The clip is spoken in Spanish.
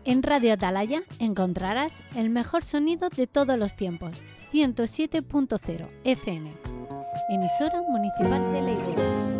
En Radio Atalaya encontrarás el mejor sonido de todos los tiempos. 107.0 FM. Emisora Municipal de Leiria.